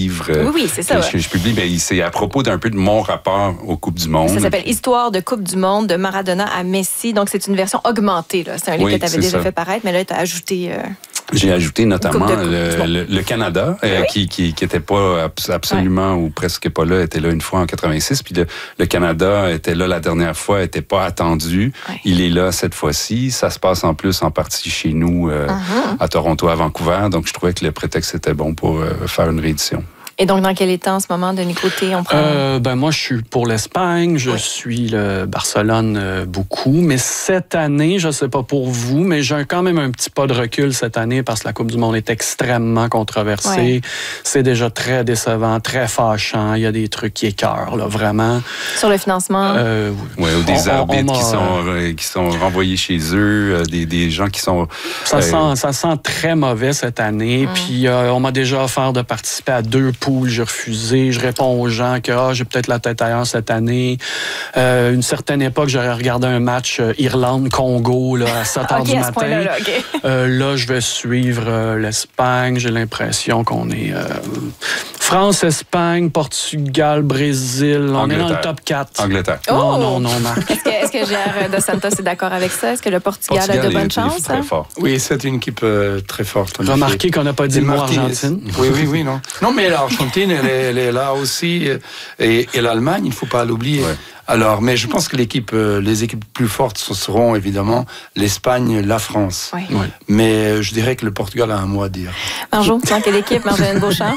livre oui, c'est ça, que je publie. Ben, c'est à propos d'un peu de mon rapport aux Coupes du Monde. Ça s'appelle Histoire de Coupe du Monde, de Maradona à Messi. Donc, c'est une version augmentée. Là. C'est un livre que tu avais déjà fait paraître, mais là, tu as ajouté... J'ai ajouté notamment le Canada, qui était pas absolument ou presque pas là, était là une fois en 86. Puis le Canada était là la dernière fois, était pas attendu. Ouais. Il est là cette fois-ci. Ça se passe en plus en partie chez nous, à Toronto, à Vancouver. Donc, je trouvais que le prétexte était bon pour faire une réédition. Et donc, dans quel état en ce moment, Denis Côté, on prend... Moi, je suis pour l'Espagne. Je suis le Barcelone beaucoup. Mais cette année, je ne sais pas pour vous, mais j'ai quand même un petit pas de recul cette année parce que la Coupe du Monde est extrêmement controversée. Ouais. C'est déjà très décevant, très fâchant. Il y a des trucs qui écœurent, là, vraiment. Sur le financement? Oui, ou des arbitres qui sont renvoyés chez eux, des gens qui sont... Ça sent très mauvais cette année. Puis, on m'a déjà offert de participer à 2 poules, j'ai refusé. Je réponds aux gens que j'ai peut-être la tête ailleurs cette année. Une certaine époque, j'aurais regardé un match Irlande-Congo là, à 7h du matin. Là, je vais suivre l'Espagne. J'ai l'impression qu'on est France, Espagne, Portugal, Brésil. On est dans le top 4. Angleterre. Non, Marc. Est-ce que Jair dos Santos est d'accord avec ça? Est-ce que le Portugal a de bonnes chances? Très fort. Oui, c'est une équipe très forte. Remarquez qu'on n'a pas dit le mot Argentine. Oui, non. Non, mais l'Argentine, elle est là aussi. Et l'Allemagne, il ne faut pas l'oublier. Ouais. Alors, mais je pense que les équipes plus fortes, ce seront évidemment l'Espagne, la France. Oui. Ouais. Mais je dirais que le Portugal a un mot à dire. Marjo, dans quelle équipe, Marjolaine Beauchamp?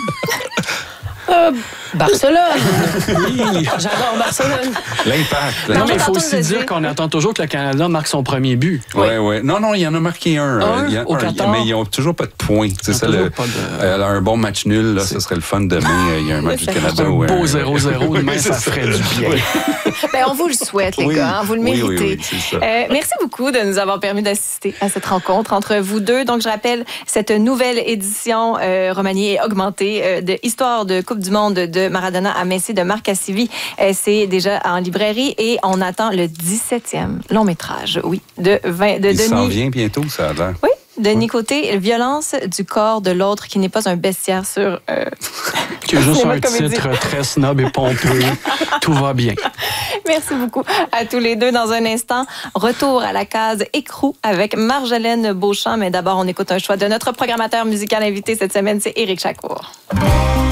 Barcelone. Oui. J'adore Barcelone. L'impact. Non, mais il faut aussi dire qu'on attend toujours que le Canada marque son premier but. Oui. Non, il y en a marqué un. Au Qatar. Mais ils n'ont toujours pas de points. C'est ça, un bon match nul, là, ce serait le fun demain. Il y a un match du Canada. Un beau 0-0, demain, ça ferait du bien. On vous le souhaite, les gars. Vous le méritez. Oui, c'est ça. Merci beaucoup de nous avoir permis d'assister à cette rencontre entre vous deux. Donc, je rappelle cette nouvelle édition remaniée et augmentée de Histoire de Coupe du Monde de Maradona à Messi de Marc Cassivi. C'est déjà en librairie et on attend le 17e long métrage, de Denis. Il s'en vient bientôt, ça a l'air. Oui. Denis Côté, violence du corps de l'autre qui n'est pas un bestiaire sur... qui est juste un titre très snob et pompeux. Tout va bien. Merci beaucoup à tous les deux. Dans un instant, retour à la case écrou avec Marjolaine Beauchamp. Mais d'abord, on écoute un choix de notre programmateur musical invité cette semaine, c'est Éric Chacour.